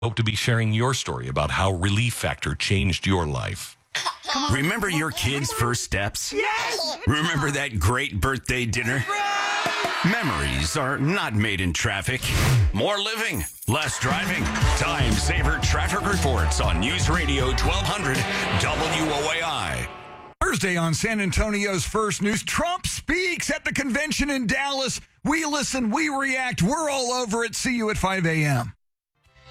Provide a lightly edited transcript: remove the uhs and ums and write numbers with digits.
Hope to be sharing your story about how Relief Factor changed your life. Remember your kids' first steps? Yes! Remember that great birthday dinner? Memories are not made in traffic. More living, less driving. Time Saver Traffic Reports on News Radio 1200 WOAI. Thursday on San Antonio's First News, Trump speaks at the convention in Dallas. We listen, we react, we're all over it. See you at 5 a.m.